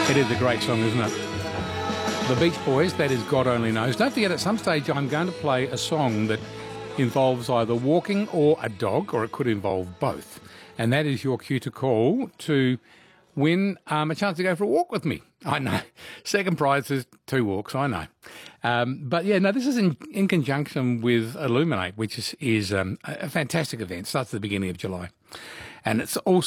It is a great song, isn't it? The Beach Boys, that is God Only Knows. Don't forget, at some stage I'm going to play a song that involves either walking or a dog, or it could involve both. And that is your cue to call to win a chance to go for a walk with me. I know. Second prize is 2 walks, I know. But yeah, no, this is in conjunction with Illuminate, which is a fantastic event. Starts at the beginning of July. And it's all